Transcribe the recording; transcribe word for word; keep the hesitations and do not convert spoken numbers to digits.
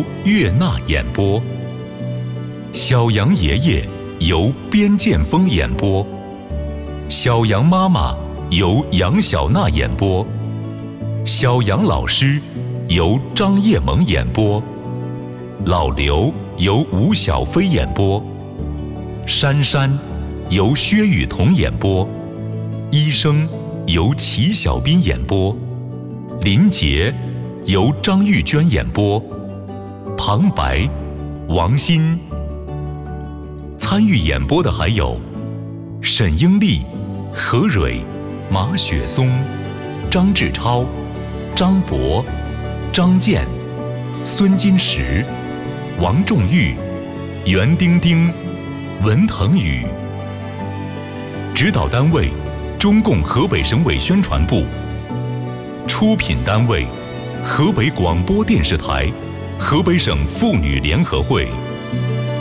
由岳娜演播，小羊爷爷由边剑锋演播，小羊妈妈由杨小娜演播，小杨老师由张叶萌演播，老刘由吴小飞演播，珊珊由薛雨桐演播，医生由齐小斌演播，林杰由张玉娟演播，旁白王鑫。参与演播的还有沈英丽、何蕊、马雪松、张志超、张博、张健、孙金石、王仲玉、袁丁丁、文腾宇。指导单位中共河北省委宣传部。出品单位河北广播电视台、河北省妇女联合会。